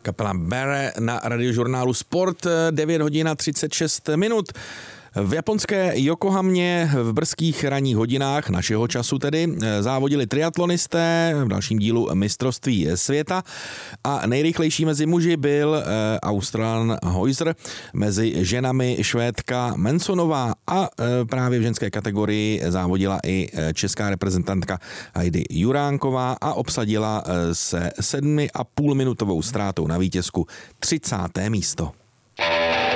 Kapela Bere na radiožurnálu Sport, 9 hodin a 36 minut. V japonské Yokohamě v brzkých ranních hodinách našeho času tedy závodili triatlonisté v dalším dílu mistrovství světa a nejrychlejší mezi muži byl Australan Heuser, mezi ženami Švédka Mensonová a právě v ženské kategorii závodila i česká reprezentantka Heidi Juránková a obsadila se 7,5 minutovou ztrátou na vítězku 30. místo.